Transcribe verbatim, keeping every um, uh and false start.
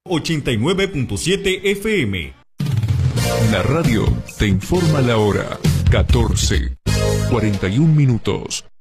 ochenta y nueve punto siete F M. La radio te informa la hora. catorce, cuarenta y un minutos.